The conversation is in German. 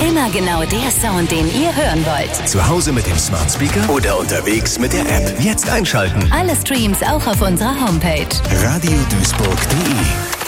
Immer genau der Sound, den ihr hören wollt. Zu Hause mit dem Smart Speaker oder unterwegs mit der App. Jetzt einschalten. Alle Streams auch auf unserer Homepage. Radioduisburg.de